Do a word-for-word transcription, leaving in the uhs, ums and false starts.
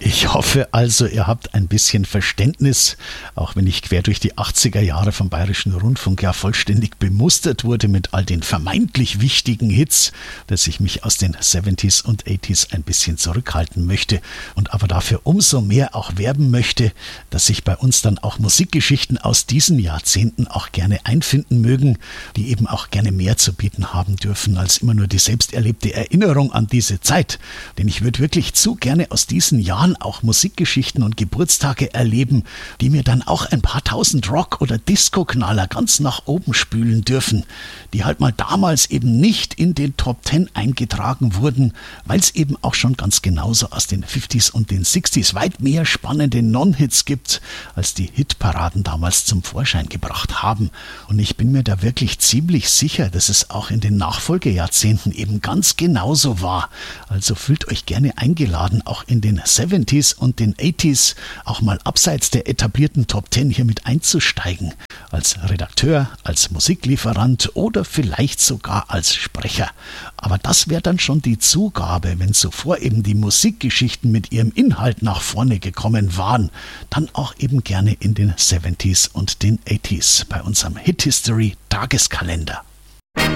Ich hoffe also, ihr habt ein bisschen Verständnis, auch wenn ich quer durch die achtziger Jahre vom Bayerischen Rundfunk ja vollständig bemustert wurde mit all den vermeintlich wichtigen Hits, dass ich mich aus den siebziger und achtziger ein bisschen zurückhalten möchte und aber dafür umso mehr auch werben möchte, dass sich bei uns dann auch Musikgeschichten aus diesen Jahrzehnten auch gerne einfinden mögen, die eben auch gerne mehr zu bieten haben dürfen als immer nur die selbst erlebte Erinnerung an diese Zeit. Denn ich würde wirklich zu gerne aus diesen Jahren auch Musikgeschichten und Geburtstage erleben, die mir dann auch ein paar tausend Rock- oder Disco-Knaller ganz nach oben spülen dürfen, die halt mal damals eben nicht in den Top Ten eingetragen wurden, weil es eben auch schon ganz genauso aus den fünfziger und den sechziger weit mehr spannende Non-Hits gibt, als die Hitparaden damals zum Vorschein gebracht haben. Und ich bin mir da wirklich ziemlich sicher, dass es auch in den Nachfolgejahrzehnten eben ganz genauso war. Also fühlt euch gerne eingeladen, auch in den siebziger und den achtziger auch mal abseits der etablierten Top Ten hier mit einzusteigen. Als Redakteur, als Musiklieferant oder vielleicht sogar als Sprecher. Aber das wäre dann schon die Zugabe, wenn zuvor eben die Musikgeschichten mit ihrem Inhalt nach vorne gekommen waren. Dann auch eben gerne in den siebziger und den achtziger bei unserem Hit History Tageskalender.